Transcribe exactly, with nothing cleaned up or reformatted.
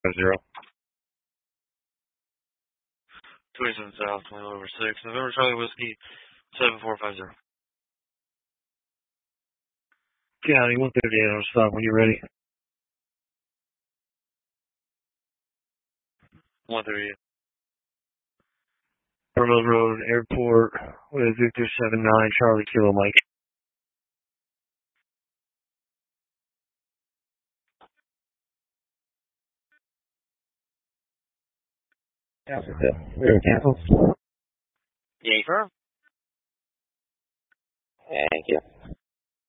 Zero. twenty-seven South, twenty over six. November Charlie Whiskey, seven four five zero. County, one thirty-eight, I'll stop when you're ready. one thirty-eight. Terminal Road, Airport, with Victor seven nine, Charlie Kilo Mike. We're cancel. Yeah, firm. Thank you.